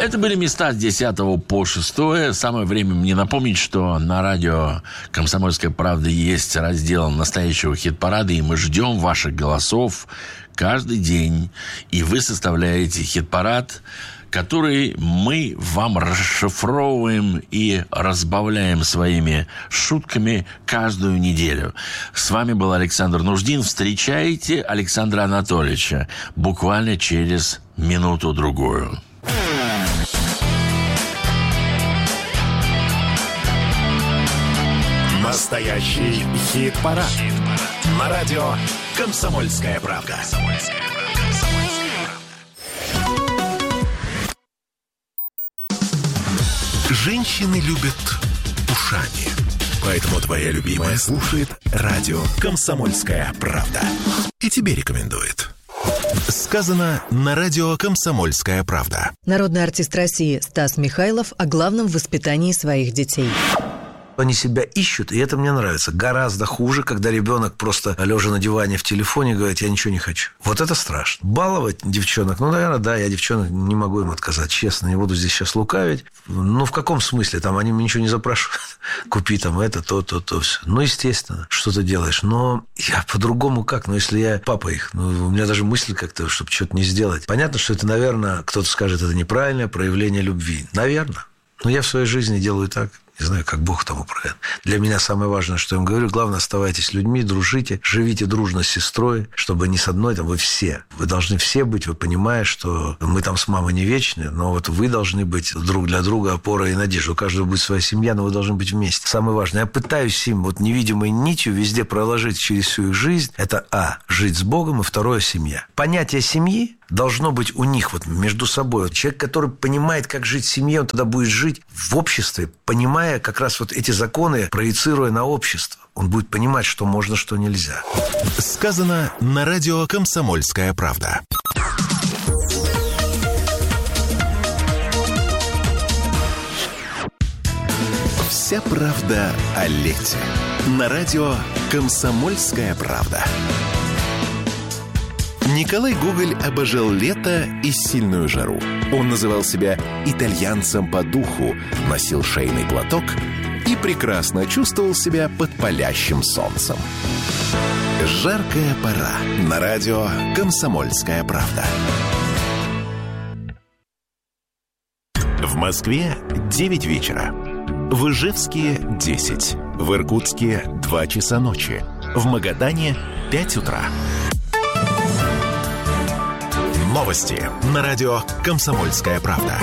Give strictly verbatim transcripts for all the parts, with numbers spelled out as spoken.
Это были места с десятого по шестое. Самое время мне напомнить, что на радио «Комсомольская правда» есть раздел настоящего хит-парада, и мы ждем ваших голосов каждый день. И вы составляете хит-парад, который мы вам расшифровываем и разбавляем своими шутками каждую неделю. С вами был Александр Нуждин. Встречайте Александра Анатольевича буквально через минуту-другую. Настоящий хит-парад. Хит-парад. На радио «Комсомольская правда». Женщины любят ушами. Поэтому твоя любимая слушает радио «Комсомольская правда». И тебе рекомендует. Сказано на радио «Комсомольская правда». Народный артист России Стас Михайлов о главном воспитании своих детей. Они себя ищут, и это мне нравится. Гораздо хуже, когда ребенок просто, лежа на диване в телефоне, говорит: я ничего не хочу. Вот это страшно. Баловать девчонок, ну, наверное, да, я девчонок не могу им отказать, честно, не буду здесь сейчас лукавить. Ну, в каком смысле? Там они ничего не запрашивают. Купи там это, то, то, то, все. Ну, естественно, что ты делаешь. Но я по-другому как? Ну, если я папа их, ну, у меня даже мысль как-то, чтобы что-то не сделать. Понятно, что это, наверное, кто-то скажет, это неправильное проявление любви. Наверное. Но я в своей жизни делаю так. Не знаю, как Бог тому правит. Для меня самое важное, что я им говорю: главное, оставайтесь людьми, дружите, живите дружно с сестрой, чтобы не с одной, там, вы все. Вы должны все быть, вы понимаете, что мы там с мамой не вечны, но вот вы должны быть друг для друга опорой и надеждой. У каждого будет своя семья, но вы должны быть вместе. Самое важное, я пытаюсь им вот невидимой нитью везде проложить через всю их жизнь. Это а. жить с Богом, и второе – семья. Понятие семьи должно быть у них вот между собой. Человек, который понимает, как жить в семье, он тогда будет жить в обществе, понимая как раз вот эти законы, проецируя на общество. Он будет понимать, что можно, что нельзя. Сказано на радио «Комсомольская правда». Вся правда о лете. На радио «Комсомольская правда». Николай Гоголь обожал лето и сильную жару. Он называл себя итальянцем по духу, носил шейный платок и прекрасно чувствовал себя под палящим солнцем. Жаркая пора. На радио «Комсомольская правда». В Москве девять вечера. В Ижевске десять. В Иркутске два часа ночи. В Магадане пять утра. Новости на радио «Комсомольская правда».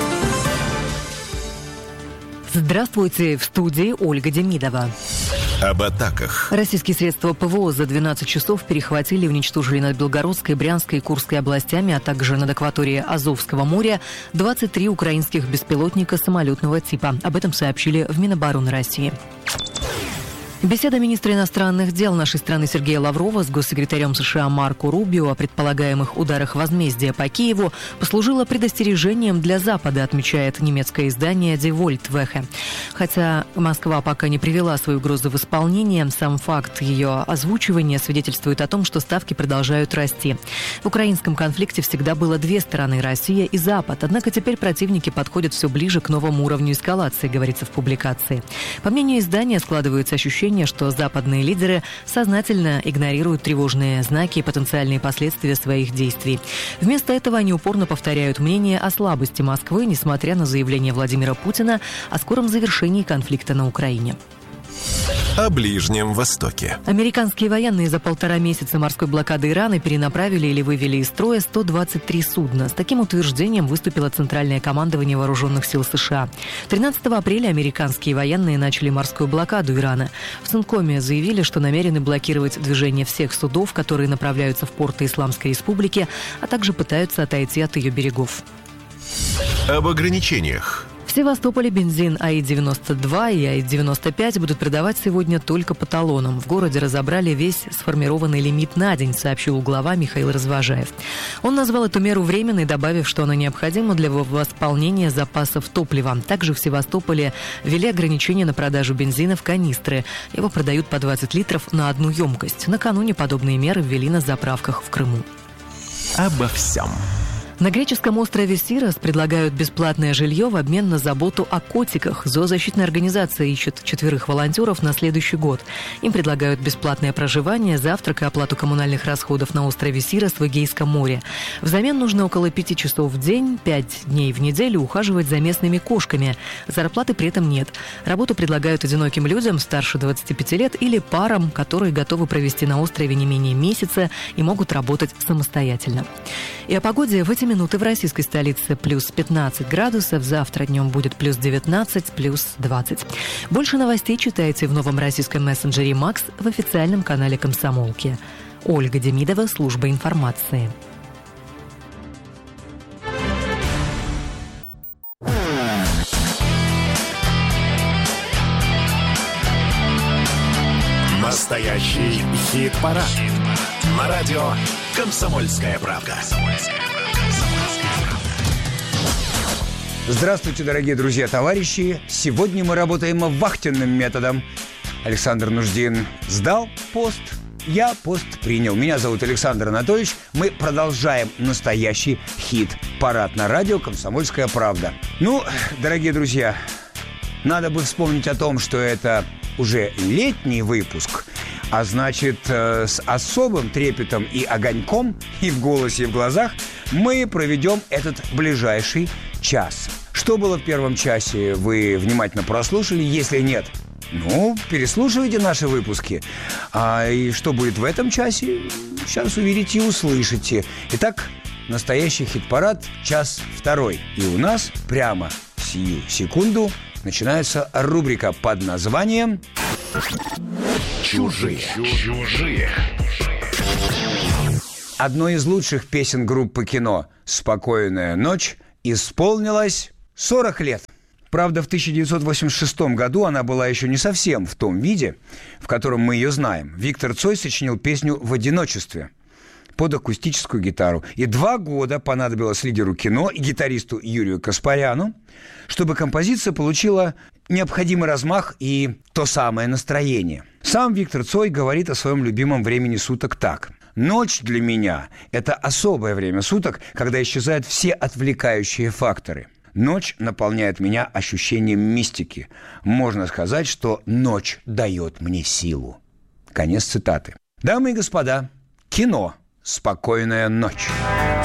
Здравствуйте, в студии Ольга Демидова. Об атаках. Российские средства ПВО за двенадцать часов перехватили и уничтожили над Белгородской, Брянской и Курской областями, а также над акваторией Азовского моря двадцать три украинских беспилотника самолетного типа. Об этом сообщили в Минобороны России. Беседа министра иностранных дел нашей страны Сергея Лаврова с госсекретарем США Марко Рубио о предполагаемых ударах возмездия по Киеву послужила предостережением для Запада, отмечает немецкое издание Die Weltwoche. Хотя Москва пока не привела свои угрозы в исполнение, сам факт ее озвучивания свидетельствует о том, что ставки продолжают расти. В украинском конфликте всегда было две стороны – Россия и Запад. Однако теперь противники подходят все ближе к новому уровню эскалации, говорится в публикации. По мнению издания, складывается ощущение, что западные лидеры сознательно игнорируют тревожные знаки и потенциальные последствия своих действий. Вместо этого они упорно повторяют мнение о слабости Москвы, несмотря на заявление Владимира Путина о скором завершении конфликта на Украине. О Ближнем Востоке. Американские военные за полтора месяца морской блокады Ирана перенаправили или вывели из строя сто двадцать три судна. С таким утверждением выступило Центральное командование Вооруженных сил США. тринадцатого апреля американские военные начали морскую блокаду Ирана. В Центкоме заявили, что намерены блокировать движение всех судов, которые направляются в порты Исламской Республики, а также пытаются отойти от ее берегов. Об ограничениях. В Севастополе бензин А И девяносто два и А И девяносто пять будут продавать сегодня только по талонам. В городе разобрали весь сформированный лимит на день, сообщил глава Михаил Развожаев. Он назвал эту меру временной, добавив, что она необходима для восполнения запасов топлива. Также в Севастополе ввели ограничения на продажу бензина в канистры. Его продают по двадцать литров на одну емкость. Накануне подобные меры ввели на заправках в Крыму. Обо всем. На греческом острове Сирос предлагают бесплатное жилье в обмен на заботу о котиках. Зоозащитная организация ищет четверых волонтеров на следующий год. Им предлагают бесплатное проживание, завтрак и оплату коммунальных расходов на острове Сирос в Эгейском море. Взамен нужно около пяти часов в день, пять дней в неделю ухаживать за местными кошками. Зарплаты при этом нет. Работу предлагают одиноким людям старше двадцати пяти лет или парам, которые готовы провести на острове не менее месяца и могут работать самостоятельно. И о погоде в эти минуты в российской столице плюс пятнадцать градусов, завтра днем будет плюс девятнадцать, плюс двадцать. Больше новостей читайте в новом российском мессенджере «Макс» в официальном канале «Комсомолки». Ольга Демидова, служба информации. Настоящий хит-парад. Хит на радио «Комсомольская правда». Здравствуйте, дорогие друзья, товарищи. Сегодня мы работаем вахтенным методом. Александр Нуждин сдал пост, я пост принял. Меня зовут Александр Анатольевич. Мы продолжаем настоящий хит-парад на радио «Комсомольская правда». Ну, дорогие друзья, надо бы вспомнить о том, что это уже летний выпуск, а значит, э, с особым трепетом и огоньком, и в голосе, и в глазах мы проведем этот ближайший час. Что было в первом часе, вы внимательно прослушали. Если нет, ну, переслушивайте наши выпуски. А и что будет в этом часе, сейчас увидите и услышите. Итак, настоящий хит-парад, час второй. И у нас прямо сию секунду начинается рубрика под названием «Чужие». Чужие. Одной из лучших песен группы «Кино» «Спокойная ночь» исполнилось сорок лет. Правда, в тысяча девятьсот восемьдесят шестом году она была еще не совсем в том виде, в котором мы ее знаем. Виктор Цой сочинил песню «В одиночестве» под акустическую гитару. И два года понадобилось лидеру «Кино» и гитаристу Юрию Каспаряну, чтобы композиция получила необходимый размах и то самое настроение. Сам Виктор Цой говорит о своем любимом времени суток так. «Ночь для меня – это особое время суток, когда исчезают все отвлекающие факторы. Ночь наполняет меня ощущением мистики. Можно сказать, что ночь дает мне силу». Конец цитаты. Дамы и господа, «Кино. Спокойная ночь».